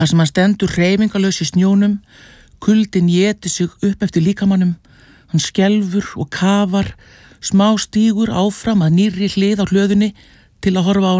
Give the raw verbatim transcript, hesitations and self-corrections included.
Þar sem hann stendur hreyfingarlaus í snjónum, kuldinn éti sig upp eftir líkamannum, hann skelfur og kafar, smá stígur áfram að nýrri hlið á hlöðunni til að horfa á